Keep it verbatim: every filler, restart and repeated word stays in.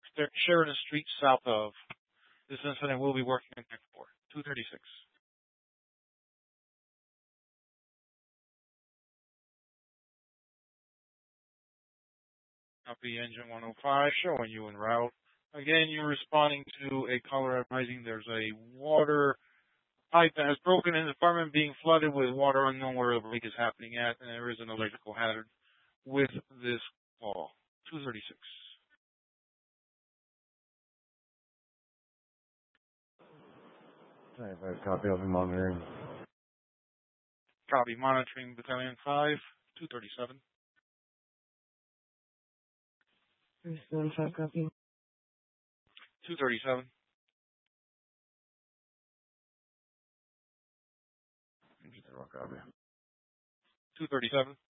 Sheridan Street, south of. This incident will be working in for two thirty-six. Copy engine one oh five, showing you en route. Again, you're responding to a caller advising there's a water pipe that has broken in the apartment being flooded with water unknown where the leak is happening at, and there is an electrical hazard with this call. two thirty-six. Copy, I'll be monitoring. Copy, monitoring Battalion five, two thirty-seven. Battalion five, copy. two thirty-seven. Copy. two thirty-seven.